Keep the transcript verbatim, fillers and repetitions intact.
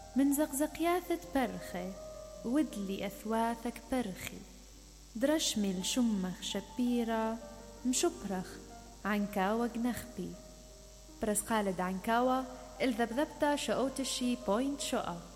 من زقزقياثة برخي ودلي أثواثك برخي درشمي الشمخ شبيرة مشبرخ عنكاوة جنخبي برس قالد عنكاوة الذبذبتا شؤوتشي بوينت شقا.